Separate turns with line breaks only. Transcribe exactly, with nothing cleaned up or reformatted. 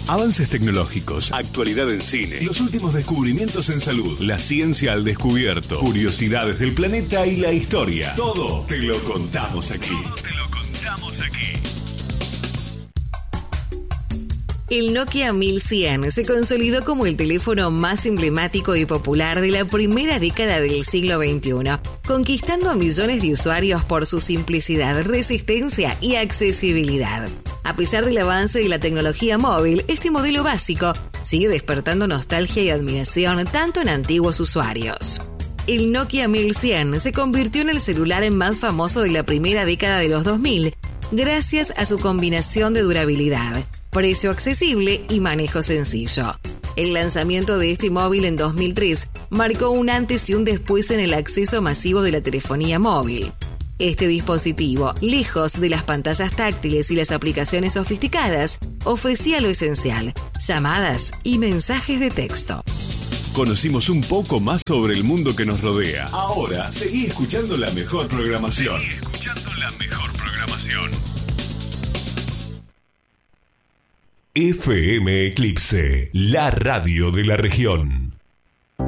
Avances tecnológicos, actualidad en cine, los últimos descubrimientos en salud, la ciencia al descubierto, curiosidades del planeta y la historia. Todo te lo contamos aquí. Todo te lo contamos aquí.
El Nokia mil cien se consolidó como el teléfono más emblemático y popular de la primera década del siglo veintiuno, conquistando a millones de usuarios por su simplicidad, resistencia y accesibilidad. A pesar del avance de la tecnología móvil, este modelo básico sigue despertando nostalgia y admiración tanto en antiguos usuarios. El Nokia mil cien se convirtió en el celular más famoso de la primera década de los dos mil, gracias a su combinación de durabilidad, precio accesible y manejo sencillo. El lanzamiento de este móvil en dos mil tres marcó un antes y un después en el acceso masivo de la telefonía móvil. Este dispositivo, lejos de las pantallas táctiles y las aplicaciones sofisticadas, ofrecía lo esencial: llamadas y mensajes de texto.
Conocimos un poco más sobre el mundo que nos rodea. Ahora, seguí escuchando la mejor programación. Seguí escuchando la mejor programación. F M Eclipse, la radio de la región.